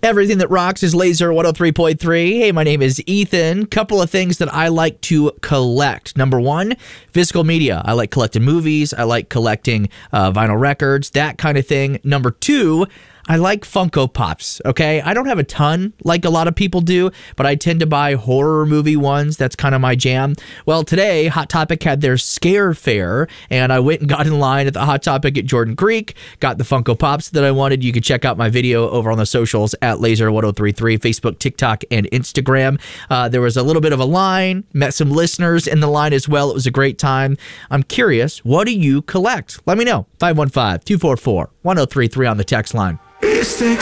Everything that rocks is Laser 103.3. Hey, my name is Ethan. Couple of things that I like to collect. Number one, physical media. I like collecting movies. I like collecting vinyl records, that kind of thing. Number two, I like Funko Pops, okay? I don't have a ton like a lot of people do, but I tend to buy horror movie ones. That's kind of my jam. Well, today, Hot Topic had their Scare Fair, and I went and got in line at the Hot Topic at Jordan Creek, got the Funko Pops that I wanted. You can check out my video over on the socials at Laser1033, Facebook, TikTok, and Instagram. There was a little bit of a line, met some listeners in the line as well. It was a great time. I'm curious, what do you collect? Let me know. 515-244-1033 on the text line. Stick